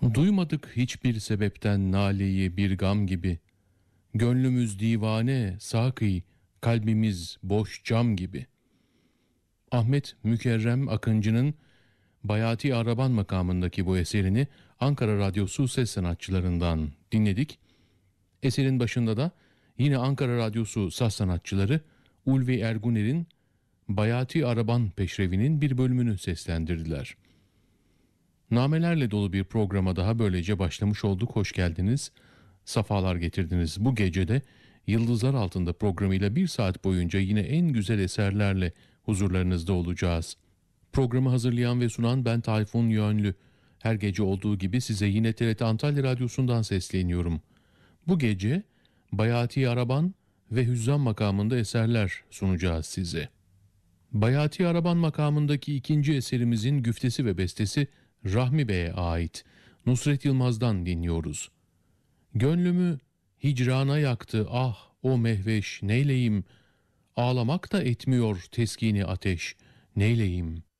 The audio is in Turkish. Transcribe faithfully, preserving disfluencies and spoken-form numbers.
Duymadık hiçbir sebepten naleyi bir gam gibi. Gönlümüz divane, sakî, kalbimiz boş cam gibi. Ahmet Mükerrem Akıncı'nın Bayati Araban makamındaki bu eserini Ankara Radyosu ses sanatçılarından dinledik. Eserin başında da yine Ankara Radyosu saz sanatçıları Ulvi Erguner'in Bayati Araban Peşrevi'nin bir bölümünü seslendirdiler. Namelerle dolu bir programa daha böylece başlamış olduk. Hoş geldiniz, safalar getirdiniz. Bu gecede Yıldızlar Altında programıyla bir saat boyunca yine en güzel eserlerle huzurlarınızda olacağız. Programı hazırlayan ve sunan ben Tayfun Yönlü. Her gece olduğu gibi size yine T R T Antalya Radyosu'ndan sesleniyorum. Bu gece Bayati Araban ve Hüzzam makamında eserler sunacağız size. Bayati Araban makamındaki ikinci eserimizin güftesi ve bestesi Rahmi Bey'e ait. Nusret Yılmaz'dan dinliyoruz. Gönlümü hicrana yaktı ah o mehveş neyleyim, ağlamak da etmiyor teskini ateş neyleyim.